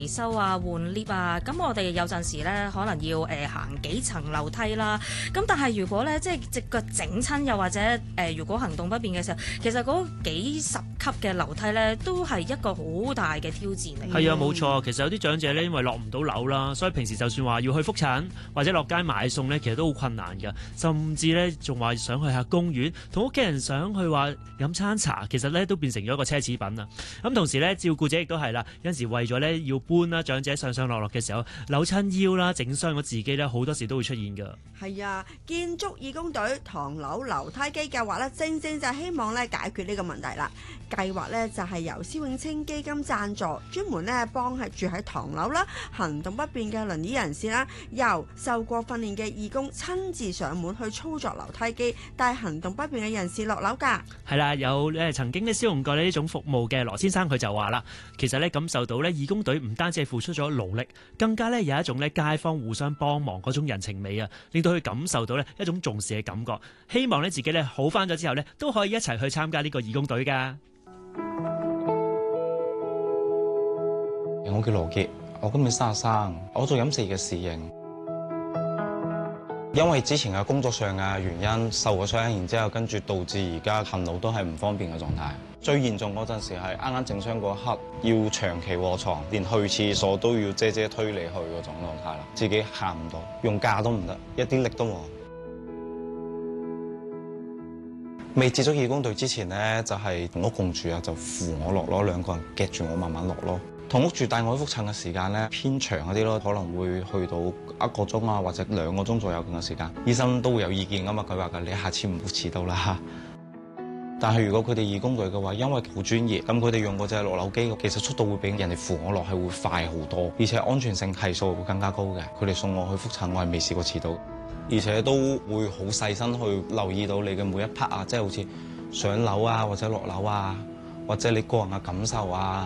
維修啊、換 lift 啊，咁我哋有陣時咧可能要行幾層樓梯啦。咁但係如果咧即係隻腳整親，又或者如果行動不便嘅時候，其實嗰幾十級嘅樓梯咧都係一個好大嘅挑戰嚟。 係啊，冇錯。其實有啲長者咧，因為落唔到樓啦，所以平時就算話要去覆診或者落街買餸咧，其實都好困難㗎。甚至咧仲話想去下公園，同屋企人想去話飲餐茶，其實咧都變成咗一個奢侈品啦。咁同時咧，照顧者亦都係啦，有陣時為咗咧要搬啦，長者上上落落嘅時候扭親腰啦，整傷咗自己咧，好多時都會出現㗎。 係啊，建築義工隊唐樓樓梯機計劃咧，正正就係希望咧解決呢個問題啦。計劃咧就係由施永青基金贊助，專門咧幫係住喺唐樓啦、行動不便嘅輪椅人士啦，由受過訓練嘅義工親自上門去操作樓梯機，帶行動不便嘅人士落樓㗎。 係啦，有曾經咧使用過呢種服務嘅羅先生佢就話啦，其實咧感受到咧義工隊唔單止係付出咗勞力，更加咧有一種咧街坊互相幫忙嗰種人情味啊，令到佢感受到咧一種重視嘅感覺。希望咧自己咧好返咗之後咧，都可以一齊去參加呢個義工隊㗎。 我叫羅傑，我今年33，我做飲食嘅侍應。因為之前嘅工作上嘅原因受過傷，然之後跟住導致而家行路都係唔方便嘅狀態。最嚴重嗰陣時係啱啱整傷嗰刻，要長期臥床，連去廁所都要姐姐推你去嗰種狀態啦。自己行唔到，用架都唔得，一啲力都冇。未接觸義工隊之前呢，就係同屋共住啊，就扶我落咯，兩個人夾住我慢慢落咯。同屋住帶我去覆診嘅時間咧偏長一啲咯，可能會去到1個鐘啊，或者2個鐘左右嘅時間。醫生都會有意見㗎嘛，佢話㗎，你下次唔好遲到啦。但係如果佢哋義工隊嘅話，因為好專業，咁佢哋用嗰隻落樓機，其實速度會比人哋扶我落係會快好多，而且安全性係數會更加高嘅。佢哋送我去覆診，我係未試過遲到，而且都會好細心去留意到你嘅每一 part 啊，即係好似上樓啊，或者落樓啊，或者你個人嘅感受啊。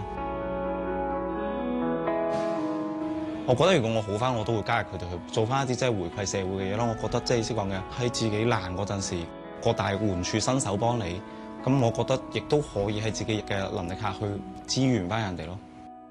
我覺得如果我好翻，我都會加入佢哋去做翻一啲即係回饋社會嘅嘢咯。我覺得即係意思講嘅喺自己難嗰陣時，各大援處伸手幫你，咁我覺得亦都可以喺自己嘅能力下去支援翻人哋咯。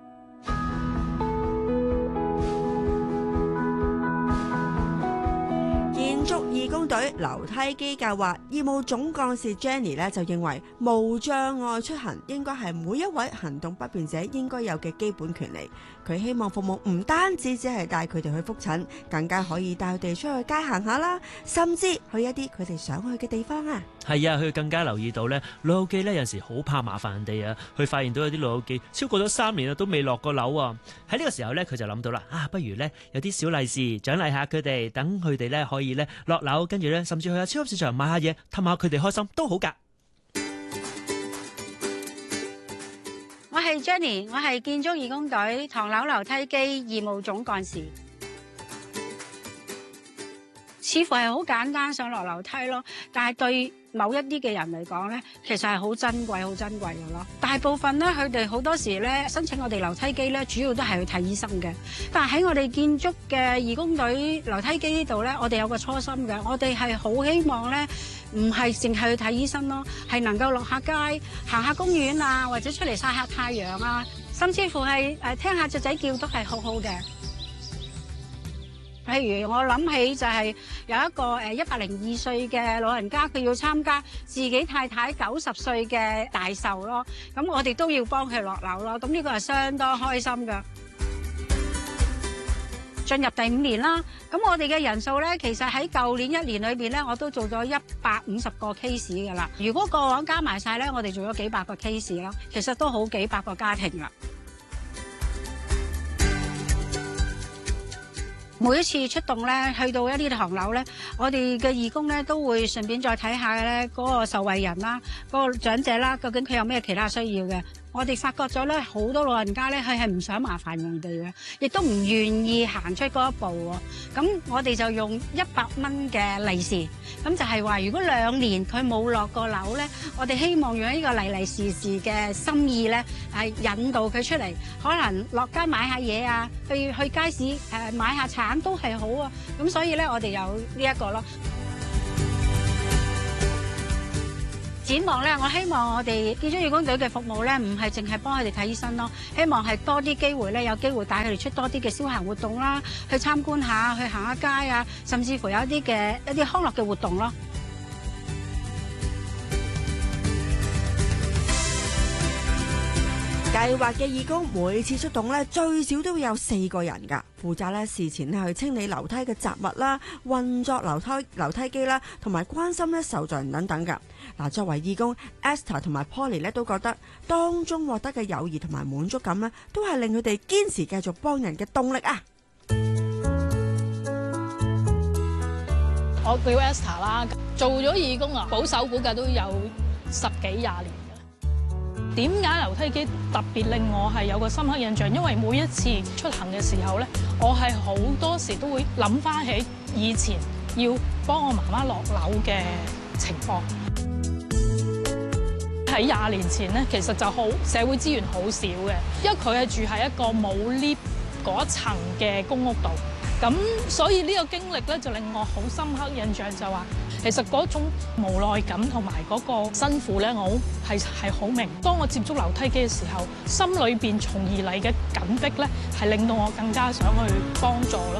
義工隊樓梯機計劃義務總幹事 Jenny 咧就認為無障礙出行應該係每一位行動不便者應該有嘅基本權利。佢希望服務唔單止只係帶佢哋去覆診，更加可以帶佢哋出去街行下啦，甚至去一啲佢哋想去嘅地方啊。 係啊，佢更加留意到咧，老友記咧有陣時好怕麻煩人哋啊。佢發現到有啲老友記超過咗3年啊，都未落過樓啊。喺呢個時候咧，佢就諗到啦，不如咧有啲小利是獎勵下佢哋，等佢哋咧可以咧落樓，跟住咧甚至去下超級市場買下嘢，氹下佢哋開心都好㗎。 我係 Jenny， 我係建築義工隊唐樓樓梯機義務總幹事。似乎係好簡單上落樓梯咯，但係對某一啲嘅人嚟講咧，其實係好珍貴、好珍貴嘅咯。大部分咧，佢哋好多時咧申請我哋樓梯機咧，主要都係去睇醫生嘅。但係喺我哋建築嘅義工隊樓梯機呢度咧，我哋有個初心嘅，我哋係好希望咧，唔係淨係去睇醫生咯，係能夠落下街、行下公園啊，或者出嚟曬下太陽啊，甚至乎係聽下雀仔叫都係好好嘅。譬如我諗起就係有一個102歲嘅老人家，佢要參加自己太太90歲嘅大壽咯，咁我哋都要幫佢落樓咯，咁呢個係相當開心噶。進入第5年啦，咁我哋嘅人數咧，其實喺舊年1年裏邊咧，我都做咗150個 case 噶啦。如果過往加埋晒咧，我哋做咗幾百個 case 咯，其實都好幾百個家庭啦。每一次出動咧，去到一啲唐樓咧，我哋嘅義工咧都會順便再睇下咧嗰個受惠人啦，嗰個長者啦，究竟佢有咩其他需要嘅。我哋發覺咗咧，好多老人家咧，佢係唔想麻煩人哋嘅，亦都唔願意行出嗰一步喎。咁我哋就用100蚊嘅利是，咁就係話，如果2年佢冇落過樓咧，我哋希望用呢個利利是是嘅心意咧，係引導佢出嚟，可能落街買下嘢啊，去街市買下橙都係好啊。咁所以咧，我哋有呢一個咯。 展望咧，我希望我哋建築義工隊嘅服務咧，唔係淨係幫佢哋睇醫生咯，希望係多啲機會咧，有機會帶佢哋出多啲嘅消閒活動啦，去參觀下，去行下街啊，甚至乎有一啲康樂嘅活動咯。 計劃嘅義工每次出動咧，最少都會有4個人㗎，負責咧事前去清理樓梯嘅雜物啦，運作樓梯機啦，同埋關心咧受助人等等㗎。嗱，作為義工 Esther 同埋 Polly 咧都覺得當中獲得嘅友誼同埋滿足感咧，都係令佢哋堅持繼續幫人嘅動力啊！ 我叫 Esther 啦，做咗義工啊，保守估計都有10幾20年。點解樓梯機特別令我係有個深刻印象？因為每一次出行嘅時候咧，我係好多時都會諗翻起以前要幫我媽媽落樓嘅情況。喺20年前咧，其實就好社會資源好少嘅，因為佢係住喺一個冇 lift 嗰層嘅公屋度。咁所以呢個經歷咧就令我好深刻印象，就話其實嗰種無奈感同埋嗰個辛苦咧，我係好明。當我接觸樓梯機嘅時候，心裏邊從而嚟嘅緊迫咧，係令到我更加想去幫助咯。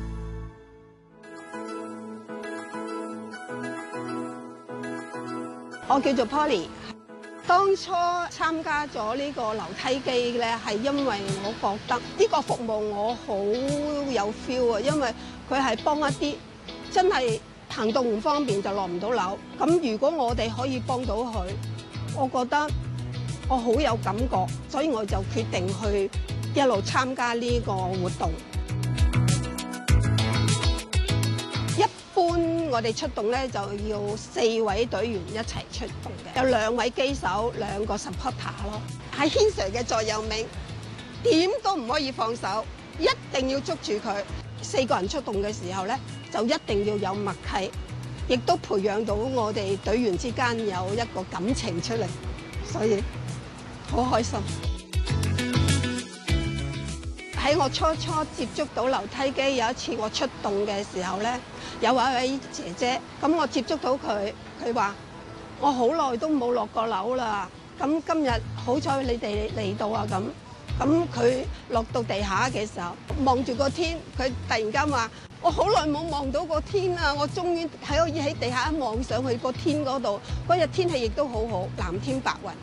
我叫做 Polly。當初參加咗呢個樓梯機咧，係因為我覺得呢個服務我好有 feel 啊，因為佢係幫一啲真係行動唔方便就落唔到樓。咁如果我哋可以幫到佢，我覺得我好有感覺，所以我就決定去一路參加呢個活動。一般我哋出動咧就要4位隊員一齊出動嘅，有2位機手，2個 supporter 咯。喺軒 Sir 嘅座右銘，點都唔可以放手，一定要捉住佢。4個人出動嘅時候咧，就一定要有默契，亦都培養到我哋隊員之間有一個感情出嚟，所以好開心。喺我初接觸到樓梯機，有一次我出動嘅時候咧，有一位姐姐，咁我接觸到佢，佢話我好耐都冇落過樓啦，咁今日好彩你哋嚟到啊，咁佢落到地下嘅時候，望住個天，佢突然間話我好耐冇望到個天啊，我終於可以喺地下一望上去個天嗰度，嗰日天氣亦都好好，藍天白雲。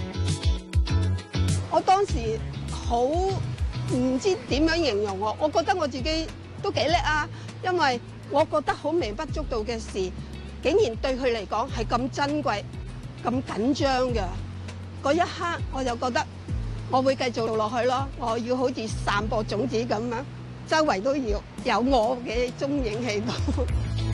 我當時好唔知點樣形容我覺得我自己都幾叻啊，因為我覺得好微不足道嘅事，竟然對佢嚟講係咁珍貴、咁緊張嘅。嗰一刻我就覺得我會繼續做落去咯，我要好似散播種子咁樣，周圍都要有我嘅蹤影喺度。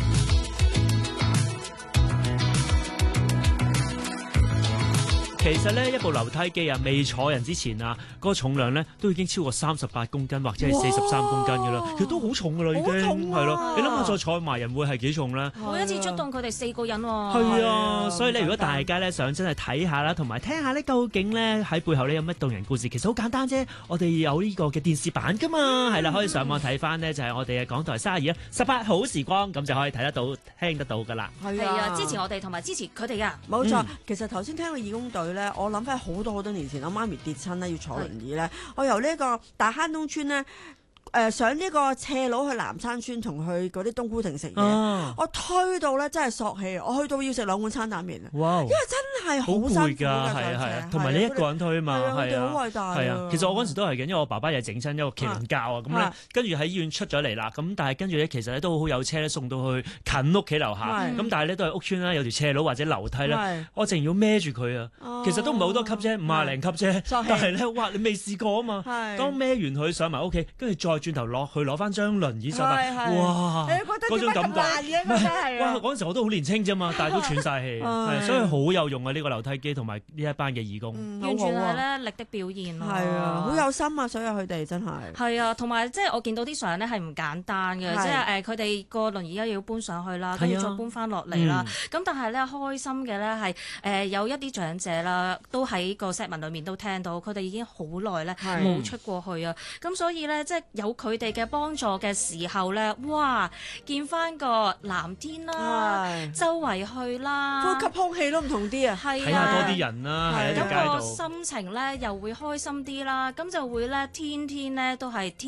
其實咧，一部樓梯機啊，未坐人之前啊，嗰個重量咧都已經超過38公斤或者係43公斤㗎啦，其實都好重㗎啦，已經係咯。你諗下再坐埋人會係幾重咧？ 每一次出動佢哋4個人喎。 係啊，所以咧，如果大家咧想真係睇下啦，同埋聽下咧，究竟咧喺背後咧有乜動人故事，其實好簡單啫。我哋有呢個嘅電視版㗎嘛，係啦，可以上網睇翻呢，就係我哋嘅港台32 18好時光，咁就可以睇得到、聽得到㗎啦。 係啊，支持我哋同埋支持佢哋㗎。 冇錯，其實頭先聽個義工隊咧，我諗翻好多年前，我媽咪跌親咧要坐輪椅咧，我由呢個大坑東村咧。上呢個斜路去南山村同去嗰啲冬菇亭食嘢，我推到咧真係索氣，我去到要食2碗餐蛋麵啊！ 哇， 因為真係好辛苦㗎， 係啊，同埋你一個人推啊嘛， 係啊，好偉大係啊。其實我嗰陣時都係嘅，因為我爸爸又整親一個麒麟教啊，咁咧跟住喺醫院出咗嚟啦，咁但係跟住咧其實咧都好有車咧送到去近屋企樓下，咁但係咧都係屋村啦，有條斜路或者樓梯啦，我淨要孭住佢啊，其實都唔係好多級啫，50零級啫，但係咧哇你未試過啊嘛，當孭完佢上埋屋企，跟住再轉頭落去攞翻張輪椅上嚟，哇！嗰種感覺，哇！嗰陣時我都好年輕啫嘛，但係都喘晒氣，所以好有用啊！呢個樓梯機同埋呢一班嘅義工， 完全係咧力的表現咯。 係啊，好有心啊！所有佢哋真係係啊，同埋即係我見到啲相咧係唔簡單嘅，即係佢哋個輪椅要搬上去啦，跟住再搬翻落嚟啦。咁但係咧開心嘅咧係有一啲長者啦，都喺個 set 文裏面都聽到，佢哋已經好耐咧冇出過去啊。咁所以咧即係有佢哋嘅幫助嘅時候咧，哇！見翻個藍天啦， 係周圍去啦， 呼吸空氣都唔同啲啊！ 係睇下多啲人啦，喺條街咁個度。 心情咧又會開心啲啦，咁就會咧天天咧都係天